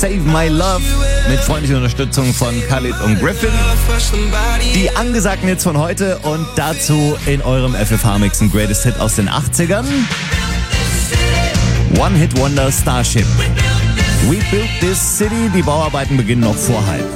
Save My Love mit freundlicher Unterstützung von Khalid und Griffin. Die angesagten Hits von heute und dazu in eurem FFH-Mix ein Greatest Hit aus den 80ern. One Hit Wonder Starship. We built this city. Die Bauarbeiten beginnen noch vor halb.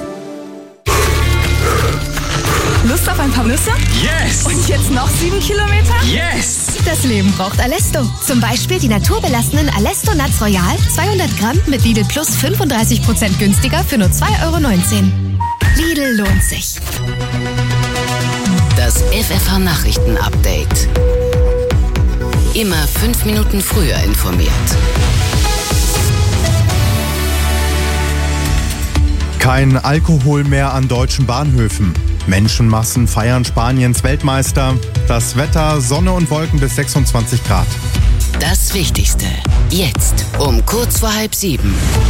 Lust auf ein paar Nüsse? Yes! Und jetzt noch 7 Kilometer? Yes! Das Leben braucht Alesto. Zum Beispiel die naturbelassenen Alesto Nuts Royal, 200 Gramm mit Lidl Plus 35% günstiger für nur 2,19 €. Lidl lohnt sich. Das FFH-Nachrichten-Update. Immer 5 Minuten früher informiert. Kein Alkohol mehr an deutschen Bahnhöfen. Menschenmassen feiern Spaniens Weltmeister. Das Wetter, Sonne und Wolken bis 26 Grad. Das Wichtigste. Jetzt um kurz vor 6:30.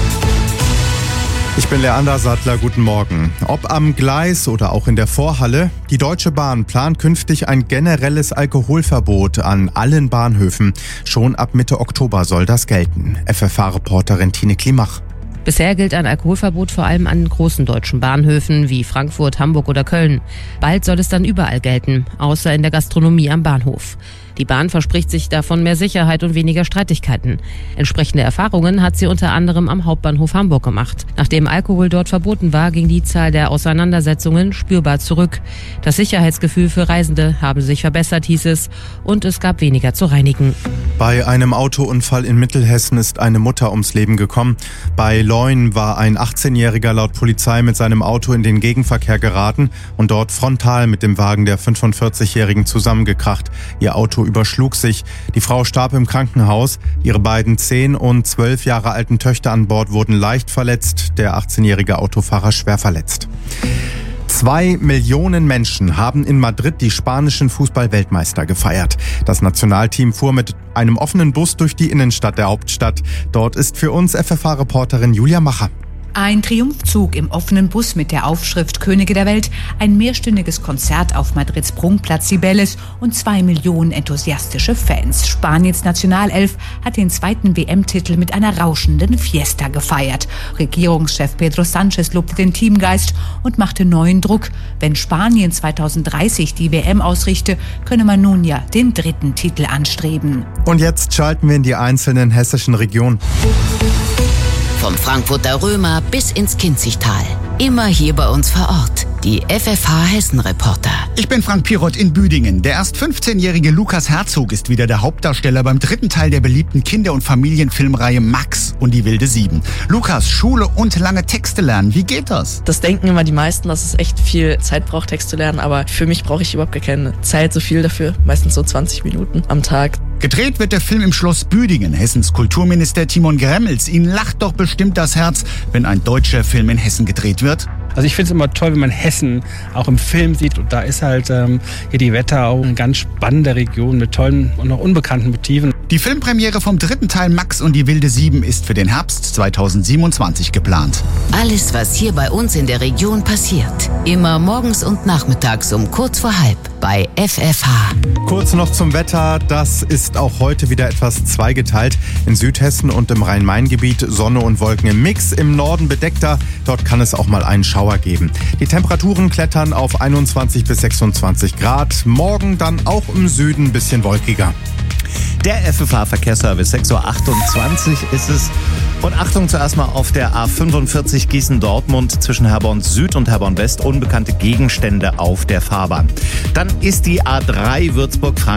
Ich bin Leander Sattler, guten Morgen. Ob am Gleis oder auch in der Vorhalle, die Deutsche Bahn plant künftig ein generelles Alkoholverbot an allen Bahnhöfen. Schon ab Mitte Oktober soll das gelten. FFH-Reporterin Tine Klimach. Bisher gilt ein Alkoholverbot vor allem an großen deutschen Bahnhöfen wie Frankfurt, Hamburg oder Köln. Bald soll es dann überall gelten, außer in der Gastronomie am Bahnhof. Die Bahn verspricht sich davon mehr Sicherheit und weniger Streitigkeiten. Entsprechende Erfahrungen hat sie unter anderem am Hauptbahnhof Hamburg gemacht. Nachdem Alkohol dort verboten war, ging die Zahl der Auseinandersetzungen spürbar zurück. Das Sicherheitsgefühl für Reisende habe sich verbessert, hieß es, und es gab weniger zu reinigen. Bei einem Autounfall in Mittelhessen ist eine Mutter ums Leben gekommen. Bei Leun war ein 18-Jähriger laut Polizei mit seinem Auto in den Gegenverkehr geraten und dort frontal mit dem Wagen der 45-Jährigen zusammengekracht. Ihr Auto überschlug sich. Die Frau starb im Krankenhaus. Ihre beiden 10 und 12 Jahre alten Töchter an Bord wurden leicht verletzt. Der 18-jährige Autofahrer schwer verletzt. 2 Millionen Menschen haben in Madrid die spanischen Fußball-Weltmeister gefeiert. Das Nationalteam fuhr mit einem offenen Bus durch die Innenstadt der Hauptstadt. Dort ist für uns FFH-Reporterin Julia Macher. Ein Triumphzug im offenen Bus mit der Aufschrift Könige der Welt, ein mehrstündiges Konzert auf Madrids Prunkplatz Cibeles und 2 Millionen enthusiastische Fans. Spaniens Nationalelf hat den 2. WM-Titel mit einer rauschenden Fiesta gefeiert. Regierungschef Pedro Sánchez lobte den Teamgeist und machte neuen Druck. Wenn Spanien 2030 die WM ausrichte, könne man nun ja den 3. Titel anstreben. Und jetzt schalten wir in die einzelnen hessischen Regionen. Vom Frankfurter Römer bis ins Kinzigtal. Immer hier bei uns vor Ort. Die FFH-Hessen-Reporter. Ich bin Frank Pirot in Büdingen. Der erst 15-jährige Lukas Herzog ist wieder der Hauptdarsteller beim 3. Teil der beliebten Kinder- und Familienfilmreihe Max und die wilde 7. Lukas, Schule und lange Texte lernen. Wie geht das? Das denken immer die meisten, dass es echt viel Zeit braucht, Text zu lernen. Aber für mich brauche ich überhaupt keine Zeit so viel dafür. Meistens so 20 Minuten am Tag. Gedreht wird der Film im Schloss Büdingen. Hessens Kulturminister Timon Gremmels. Ihn lacht doch bestimmt das Herz, wenn ein deutscher Film in Hessen gedreht wird. Also ich finde es immer toll, wenn man Hessen auch im Film sieht. Und da ist halt hier die Wetterau eine ganz spannende Region mit tollen und noch unbekannten Motiven. Die Filmpremiere vom 3. Teil Max und die wilde 7 ist für den Herbst 2027 geplant. Alles, was hier bei uns in der Region passiert. Immer morgens und nachmittags um kurz vor halb bei FFH. Kurz noch zum Wetter. Das ist auch heute wieder etwas zweigeteilt. In Südhessen und im Rhein-Main-Gebiet Sonne und Wolken im Mix. Im Norden bedeckter. Dort kann es auch mal einen Schauer geben. Die Temperaturen klettern auf 21 bis 26 Grad. Morgen dann auch im Süden ein bisschen wolkiger. Der FFH-Verkehrsservice, 6:28 Uhr ist es. Und Achtung zuerst mal auf der A45 Gießen-Dortmund zwischen Herborn Süd und Herborn West. Unbekannte Gegenstände auf der Fahrbahn. Dann ist die A3 Würzburg-Frankfurt